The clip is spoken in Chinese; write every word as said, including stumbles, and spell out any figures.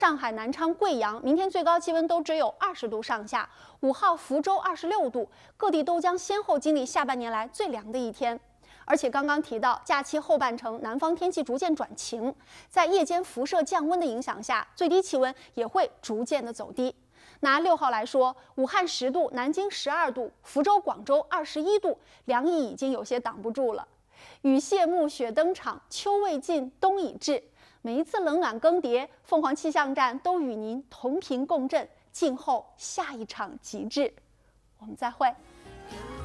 上海、南昌、贵阳明天最高气温都只有二十度上下，五号福州二十六度，各地都将先后经历下半年来最凉的一天。而且刚刚提到，假期后半程南方天气逐渐转晴，在夜间辐射降温的影响下，最低气温也会逐渐的走低。拿六号来说，武汉十度，南京十二度，福州、广州二十一度，凉意已经有些挡不住了。雨谢幕，雪登场，秋未尽，冬已至。每一次冷暖更迭，凤凰气象站都与您同频共振，静候下一场极致。我们再会。